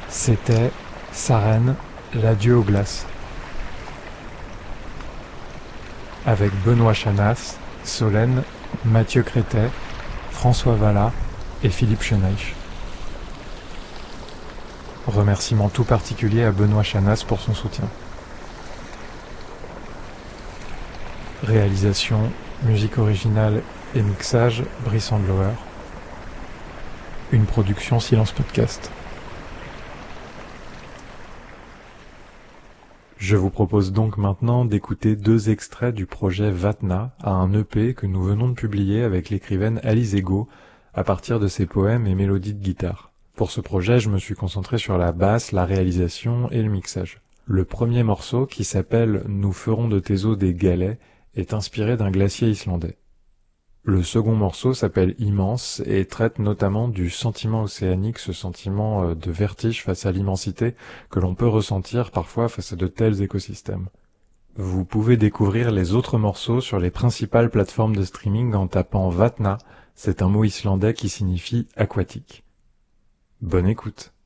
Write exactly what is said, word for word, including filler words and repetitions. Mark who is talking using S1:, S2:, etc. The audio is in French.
S1: C'était Sarène, l'adieu aux glaces. Avec Benoît Chanas, Solène, Mathieu Crétet, François Vallat et Philippe Cheneich. Remerciement tout particulier à Benoît Chanas pour son soutien. Réalisation, musique originale et mixage, Brice Andlauer. Une production Silence Podcast. Je vous propose donc maintenant d'écouter deux extraits du projet Vatna, à un E P que nous venons de publier avec l'écrivaine Alice Ego à partir de ses poèmes et mélodies de guitare. Pour ce projet, je me suis concentré sur la basse, la réalisation et le mixage. Le premier morceau, qui s'appelle « Nous ferons de tes eaux des galets », est inspiré d'un glacier islandais. Le second morceau s'appelle « Immense » et traite notamment du sentiment océanique, ce sentiment de vertige face à l'immensité que l'on peut ressentir parfois face à de tels écosystèmes. Vous pouvez découvrir les autres morceaux sur les principales plateformes de streaming en tapant Vatna, c'est un mot islandais qui signifie aquatique. Bonne écoute.